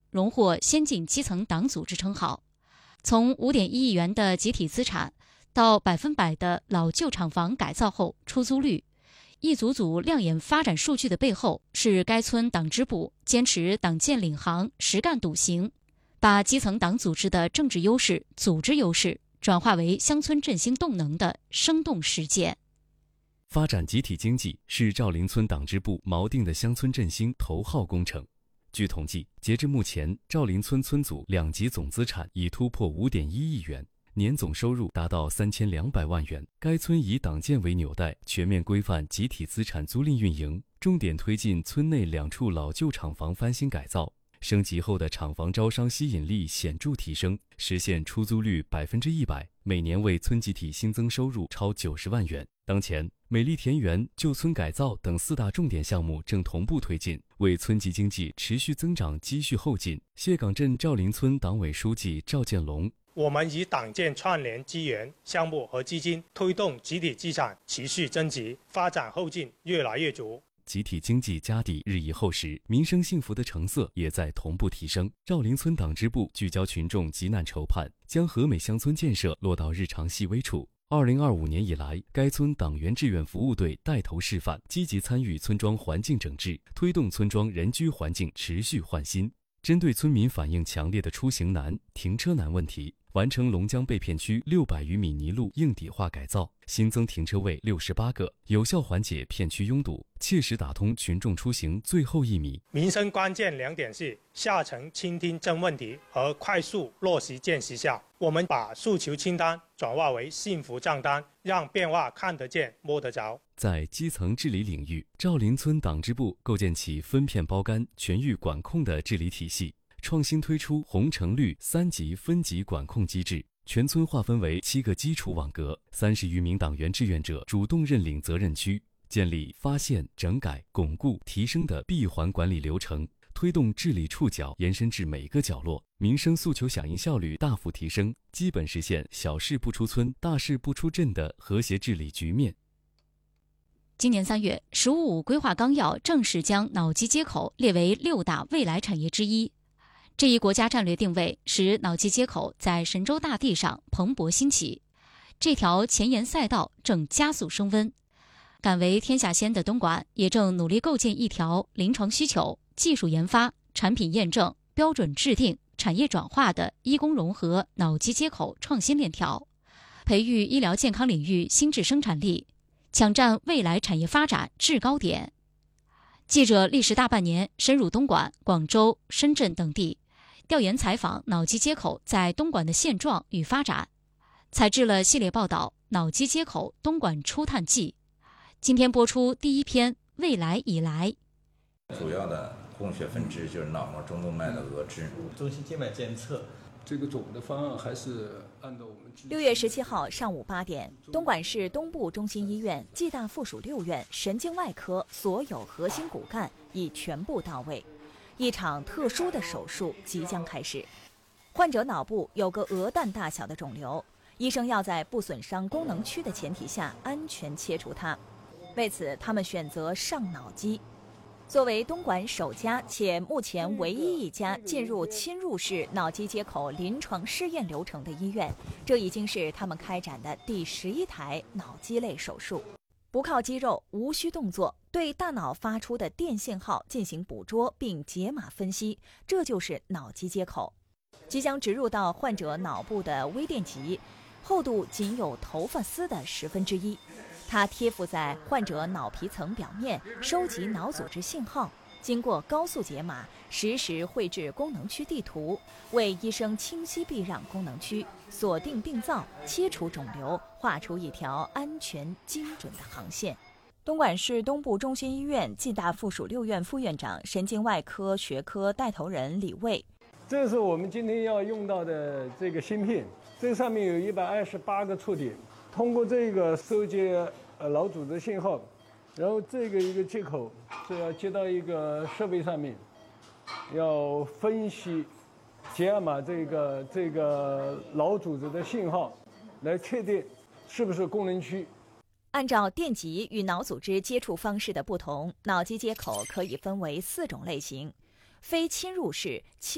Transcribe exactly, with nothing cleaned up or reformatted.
荣获先进基层党组织称号。从五点一亿元的集体资产到百分百的老旧厂房改造后出租率，一组组亮眼发展数据的背后，是该村党支部坚持党建领航、实干笃行，把基层党组织的政治优势、组织优势转化为乡村振兴动能的生动实践。 发展集体经济是赵林村党支部锚定的乡村振兴头号工程。据统计，截至目前，赵林村村组两级总资产已突破五点一亿元，年总收入达到三千两百万元。该村以党建为纽带，全面规范集体资产租赁运营，重点推进村内两处老旧厂房翻新改造，升级后的厂房招商吸引力显著提升，实现出租率百分之一百，每年为村集体新增收入超九十万元。当前，美丽田园、旧村改造等四大重点项目正同步推进，为村级经济持续增长积蓄后劲。谢岗镇赵林村党委书记赵建龙： 我们以党建串联资源、项目和基金，推动集体资产持续增值，发展后劲越来越足。 集体经济家底日益厚实，民生幸福的成色也在同步提升。赵林村党支部聚焦群众急难愁盼，将和美乡村建设落到日常细微处。二零二五年以来，该村党员志愿服务队带头示范，积极参与村庄环境整治，推动村庄人居环境持续焕新。针对村民反映强烈的出行难、停车难问题，完成龙江被片区六百余米泥路硬底化改造，新增停车位六十八个，有效缓解片区拥堵，切实打通群众出行最后一米。 民生关键两点是下层倾听真问题和快速落实见实效。我们把诉求清单转化为幸福账单，让变化看得见、摸得着。 在基层治理领域，赵林村党支部构建起分片包干、全域管控的治理体系，创新推出红橙绿三级分级管控机制，全村划分为七个基础网格，三十余名党员志愿者主动认领责任区，建立发现、整改、巩固、提升的闭环管理流程，推动治理触角延伸至每个角落，民生诉求响应效率大幅提升，基本实现小事不出村、大事不出镇的和谐治理局面。 今年三月，“十五五”规划纲要正式将脑机接口列为六大未来产业之一。这一国家战略定位使脑机接口在神州大地上蓬勃兴起，这条前沿赛道正加速升温。敢为天下先的东莞也正努力构建一条临床需求、技术研发、产品验证、标准制定、产业转化的医工融合脑机接口创新链条，培育医疗健康领域新质生产力，抢占未来产业发展制高点。记者历时大半年，深入东莞、广州、深圳等地，调研采访脑机接口在东莞的现状与发展，采制了系列报道《脑机接口东莞初探记》。今天播出第一篇《未来已来》。 主要的供血分支就是脑膜中动脉的额支， 中心静脉监测。 这个总的方案还是按照我们。 六月十七号上午八点，东莞市东部中心医院暨大附属六院神经外科所有核心骨干已全部到位，一场特殊的手术即将开始。患者脑部有个鹅蛋大小的肿瘤，医生要在不损伤功能区的前提下安全切除它。为此，他们选择上脑机。作为东莞首家且目前唯一一家进入侵入式脑机接口临床试验流程的医院，这已经是他们开展的第十一台脑机类手术。不靠肌肉，无需动作，对大脑发出的电信号进行捕捉并解码分析，这就是脑机接口。即将植入到患者脑部的微电极，厚度仅有头发丝的十分之一。它贴附在患者脑皮层表面，收集脑组织信号，经过高速解码，实时绘制功能区地图，为医生清晰避让功能区，锁定病灶，切除肿瘤，画出一条安全精准的航线。东莞市东部中心医院暨大附属六院副院长、神经外科学科带头人李卫。 这是我们今天要用到的这个芯片，这上面有一百二十八个触点，通过这个收接呃脑组织信号，然后这个一个接口是要接到一个设备上面，要分析解码这个这个脑组织的信号，来确定是不是功能区。 按照电极与脑组织接触方式的不同，脑机接口可以分为四种类型：非侵入式、侵